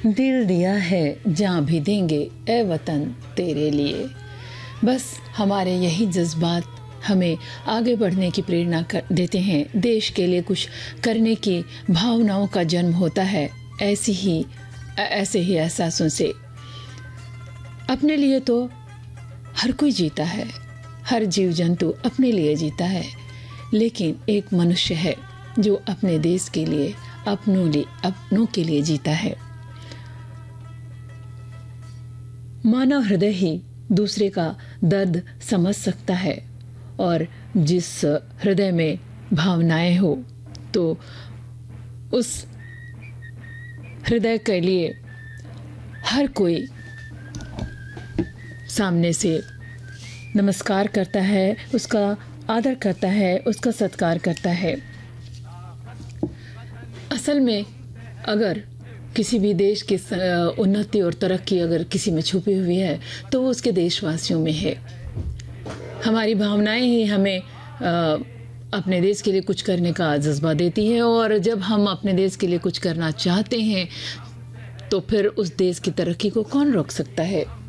दिल दिया है जान भी देंगे ए वतन तेरे लिए। बस हमारे यही जज्बात हमें आगे बढ़ने की प्रेरणा देते हैं। देश के लिए कुछ करने की भावनाओं का जन्म होता है ऐसे ही एहसासों से। अपने लिए तो हर कोई जीता है, हर जीव जंतु अपने लिए जीता है, लेकिन एक मनुष्य है जो अपने देश के लिए अपनों के लिए जीता है। मानव हृदय ही दूसरे का दर्द समझ सकता है, और जिस हृदय में भावनाएं हो तो उस हृदय के लिए हर कोई सामने से नमस्कार करता है, उसका आदर करता है, उसका सत्कार करता है। असल में अगर किसी भी देश की उन्नति और तरक्की अगर किसी में छुपी हुई है तो वो उसके देशवासियों में है। हमारी भावनाएं ही हमें अपने देश के लिए कुछ करने का जज्बा देती है, और जब हम अपने देश के लिए कुछ करना चाहते हैं तो फिर उस देश की तरक्की को कौन रोक सकता है।